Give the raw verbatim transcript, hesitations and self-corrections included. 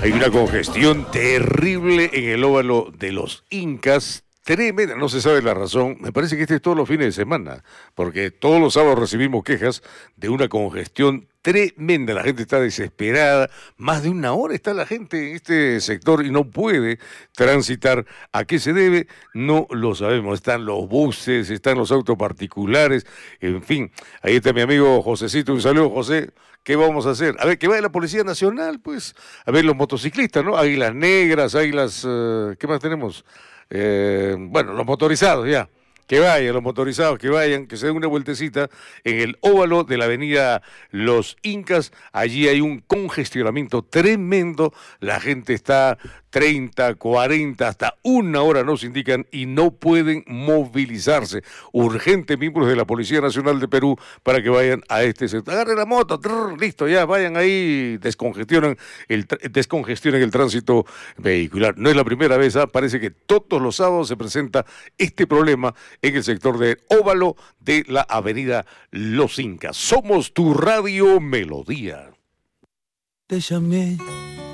Hay una congestión terrible en el óvalo de los Incas. Tremenda, no se sabe la razón. Me parece que este es todos los fines de semana, porque todos los sábados recibimos quejas de una congestión tremenda. La gente está desesperada. Más de una hora está la gente en este sector y no puede transitar. ¿A qué se debe? No lo sabemos. Están los buses, están los autos particulares, en fin. Ahí está mi amigo Josecito. Un saludo, José. ¿Qué vamos a hacer? A ver, que vaya la Policía Nacional, pues. A ver, los motociclistas, ¿no? Águilas negras, águilas... Uh, ¿qué más tenemos? Eh, bueno, los motorizados ya, que vayan, los motorizados que vayan, que se den una vueltecita en el óvalo de la avenida Los Incas. Allí hay un congestionamiento tremendo, la gente está treinta, cuarenta, hasta una hora nos indican y no pueden movilizarse. Urgente, miembros de la Policía Nacional de Perú para que vayan a este sector. Agarren la moto, trrr, listo, ya, vayan ahí, descongestionan el, descongestionen el tránsito vehicular. No es la primera vez, ¿eh? Parece que todos los sábados se presenta este problema en el sector de óvalo de la avenida Los Incas. Somos tu Radio Melodía. Te llamé